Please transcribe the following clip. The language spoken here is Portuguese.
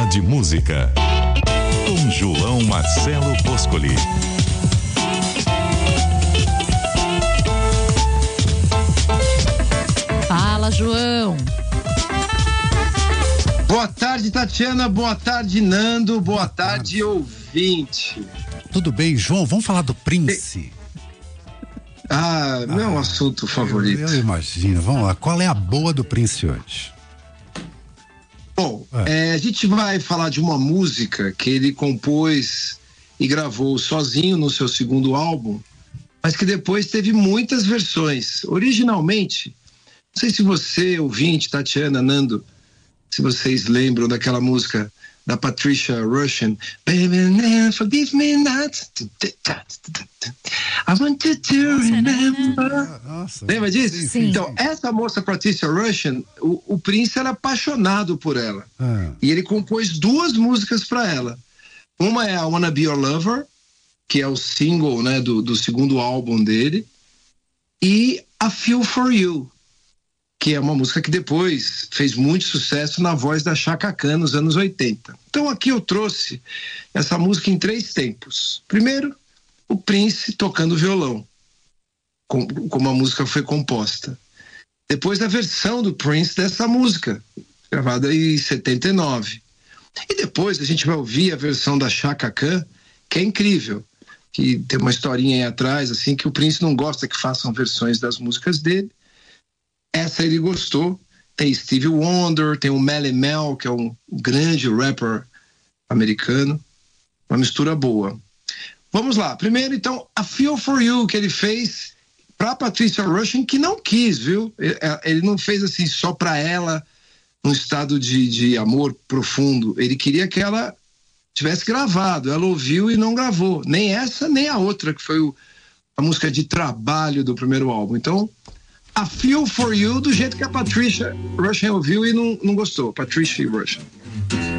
de Música, com João Marcelo Boscoli. Fala, João. Boa tarde, Tatiana. Boa tarde, Nando. Boa tarde, ouvinte. Tudo bem, João? Vamos falar do Prince. Meu assunto favorito. Eu imagino. Vamos lá. Qual é a boa do Prince hoje? Bom, a gente vai falar de uma música que ele compôs e gravou sozinho no seu segundo álbum, mas que depois teve muitas versões. Originalmente, não sei se você, ouvinte, Tatiana, Nando, se vocês lembram daquela música da Patricia Rushen, Baby, forgive me not, I want you to remember. Nossa, lembra disso? Sim. Então, essa moça Patricia Rushen, o Prince era apaixonado por ela. E ele compôs duas músicas para ela. Uma é a Wanna Be Your Lover, que é o single, né, do segundo álbum dele, e a Feel For You, que é uma música que depois fez muito sucesso na voz da Chaka Khan nos anos 80. Então aqui eu trouxe essa música em 3 tempos. Primeiro, o Prince tocando violão, como a música foi composta. Depois a versão do Prince dessa música, gravada em 79. E depois a gente vai ouvir a versão da Chaka Khan, que é incrível, que tem uma historinha aí atrás, assim, que o Prince não gosta que façam versões das músicas dele. Essa ele gostou. Tem Stevie Wonder, tem o Melle Mel, que é um grande rapper americano. Uma mistura boa. Vamos lá. Primeiro, então, a Feel For You, que ele fez pra Patricia Rushen, que não quis, viu? Ele não fez assim só pra ela, num estado de amor profundo. Ele queria que ela tivesse gravado. Ela ouviu e não gravou. Nem essa, nem a outra, que foi a música de trabalho do primeiro álbum. Então, a Feel For You, do jeito que a Patricia Rushen ouviu e não gostou. Patricia Rushen.